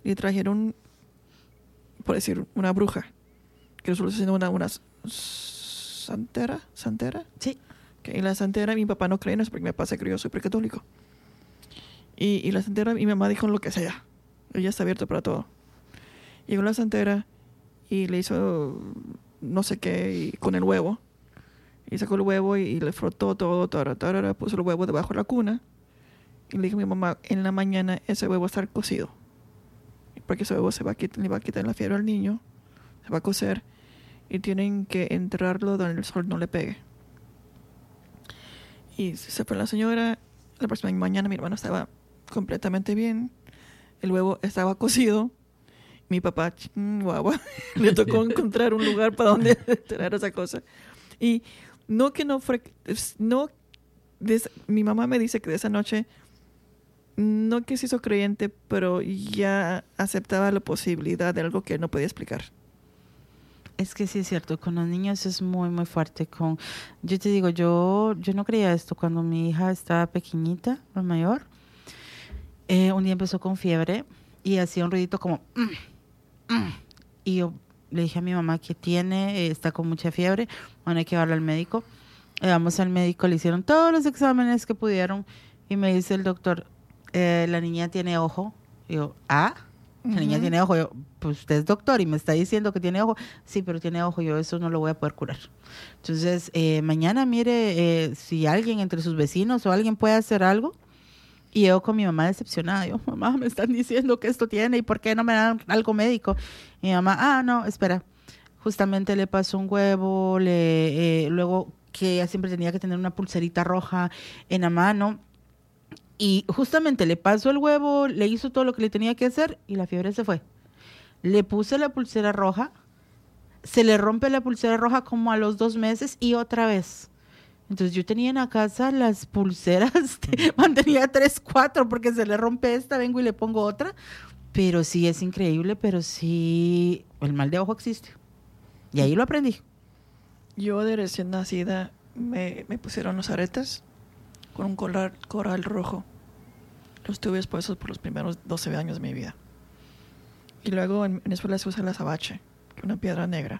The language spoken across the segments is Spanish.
y trajeron, por decir, una bruja, que resultó siendo una santera. Sí. Que la santera, mi papá no cree en eso, porque mi papá se crió súper católico. Y la santera, mi mamá dijo lo que sea. Ella está abierta para todo. Llegó la santera y le hizo no sé qué con el huevo. Y sacó el huevo y le frotó todo, puso el huevo debajo de la cuna. Y le dijo a mi mamá, en la mañana ese huevo va a estar cocido. Porque ese huevo le va a quitar la fiebre al niño. Se va a cocer. Y tienen que enterrarlo donde el sol no le pegue. Y se fue la señora. La próxima mañana mi hermano estaba completamente bien. El huevo estaba cocido. Mi papá, guagua, le tocó encontrar un lugar para donde enterrar esa cosa. Y mi mamá me dice que de esa noche, no que se hizo creyente, pero ya aceptaba la posibilidad de algo que no podía explicar. Es que sí es cierto, con los niños es muy, muy fuerte. Yo te digo, yo no creía esto cuando mi hija estaba pequeñita, la mayor. Un día empezó con fiebre y hacía un ruidito como... Y yo le dije a mi mamá que está con mucha fiebre, bueno, hay que llevarla al médico. Vamos al médico, le hicieron todos los exámenes que pudieron y me dice el doctor, la niña tiene ojo. Y yo, ¿ah? La niña tiene ojo. Yo, pues usted es doctor y me está diciendo que tiene ojo. Sí, pero tiene ojo. Yo eso no lo voy a poder curar. Entonces, mañana mire si alguien entre sus vecinos o alguien puede hacer algo. Y yo con mi mamá decepcionada. Yo, mamá, me están diciendo que esto tiene y ¿por qué no me dan algo médico? Y mi mamá, no, espera. Justamente le pasó un huevo, luego que ella siempre tenía que tener una pulserita roja en la mano. Y justamente le pasó el huevo, le hizo todo lo que le tenía que hacer y la fiebre se fue. Le puse la pulsera roja, se le rompe la pulsera roja como a los 2 meses y otra vez. Entonces yo tenía en la casa las pulseras, mantenía 3, 4 porque se le rompe esta, vengo y le pongo otra. Pero sí es increíble, pero sí el mal de ojo existe. Y ahí lo aprendí. Yo de recién nacida me pusieron los aretes con un coral rojo. Los tuve expuestos por los primeros 12 años de mi vida. Y luego en escuela se usa el azabache, que es una piedra negra.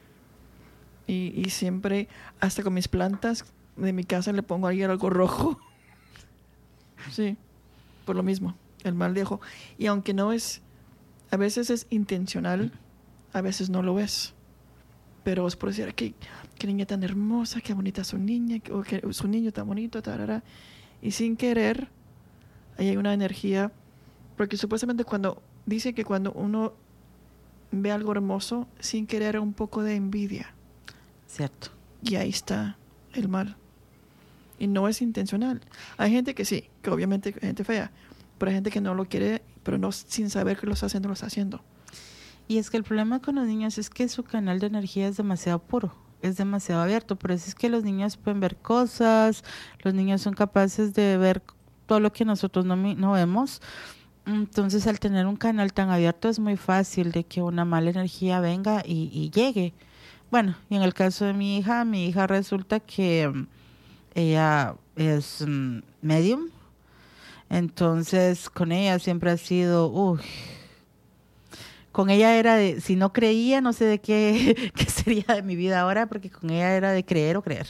Y siempre, hasta con mis plantas de mi casa, le pongo ahí algo rojo. Sí, por lo mismo, el mal de ojo. Y aunque a veces es intencional, a veces no lo es. Pero es por decir, qué niña tan hermosa, qué bonita su niña, o que su niño tan bonito, tarara. Y sin querer, ahí hay una energía, porque supuestamente dice que cuando uno ve algo hermoso, sin querer un poco de envidia. Cierto. Y ahí está el mal. Y no es intencional. Hay gente que sí, que obviamente hay gente fea, pero hay gente que no lo quiere, pero no sin saber que lo está haciendo, lo está haciendo. Y es que el problema con los niños es que su canal de energía es demasiado puro, es demasiado abierto. Por eso es que los niños pueden ver cosas, los niños son capaces de ver todo lo que nosotros no vemos. Entonces, al tener un canal tan abierto es muy fácil de que una mala energía venga y llegue. Bueno, y en el caso de mi hija resulta que ella es medium. Entonces, con ella siempre ha sido, con ella era si no creía, no sé de qué sería de mi vida ahora, porque con ella era de creer o creer.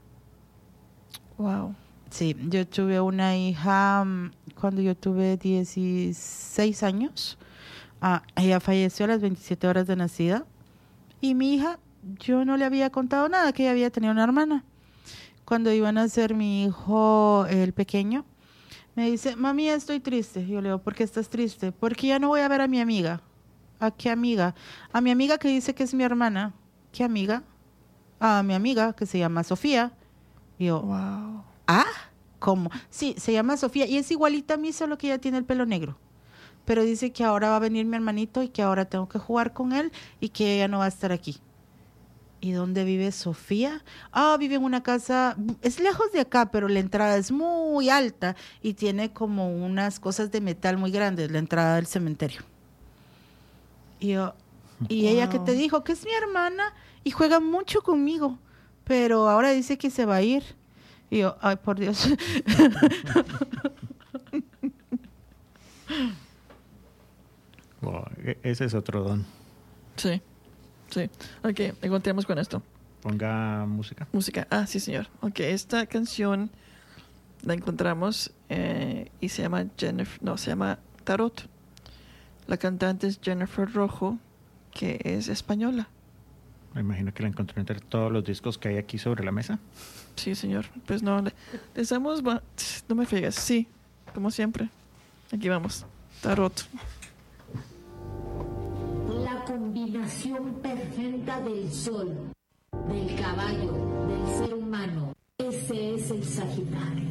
Wow. Sí, yo tuve una hija cuando yo tuve 16 años. Ella falleció a las 27 horas de nacida. Y mi hija, yo no le había contado nada, que ella había tenido una hermana. Cuando iban a ser mi hijo, el pequeño, me dice, mami, estoy triste. Y yo le digo, ¿por qué estás triste? Porque ya no voy a ver a mi amiga. ¿A qué amiga? A mi amiga que dice que es mi hermana. ¿Qué amiga? A mi amiga que se llama Sofía. Y yo, wow. ¿Cómo? Sí, se llama Sofía y es igualita a mí, solo que ella tiene el pelo negro. Pero dice que ahora va a venir mi hermanito y que ahora tengo que jugar con él y que ella no va a estar aquí. ¿Y dónde vive Sofía? Vive en una casa, es lejos de acá, pero la entrada es muy alta y tiene como unas cosas de metal muy grandes, la entrada del cementerio. Y ella que te dijo que es mi hermana y juega mucho conmigo, pero ahora dice que se va a ir. Y yo, ay, por Dios. Oh, ese es otro don. Sí, sí. Ok, encontremos con esto. Ponga música. Música. Ah, sí, señor. Ok, esta canción la encontramos y se llama se llama Tarot. La cantante es Jennifer Rojo, que es española. Me imagino que la encontré entre todos los discos que hay aquí sobre la mesa. Sí, señor. Pues no, les damos... No me fijas. Sí, como siempre. Aquí vamos. Tarot. La combinación perfecta del sol, del caballo, del ser humano. Ese es el Sagitario.